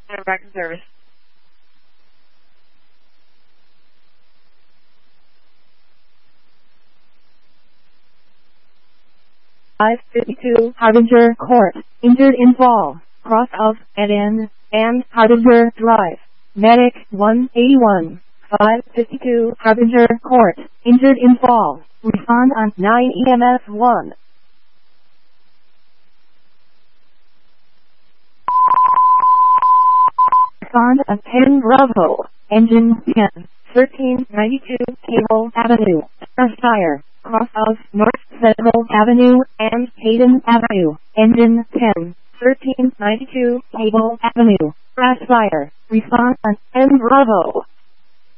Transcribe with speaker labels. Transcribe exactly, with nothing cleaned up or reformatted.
Speaker 1: Direct service.
Speaker 2: five fifty-two Harbinger Court, injured in fall, cross of, at N, and Harbinger Drive. Medic one eighty-one. five fifty-two Harbinger Court, injured in fall. Respond on nine E M S one. Respond on ten Bravo, engine ten, thirteen ninety-two Cable Avenue, Starfire, cross of North Central Avenue and Hayden Avenue, engine ten, thirteen ninety-two Cable Avenue, Starfire. Respond on ten Bravo.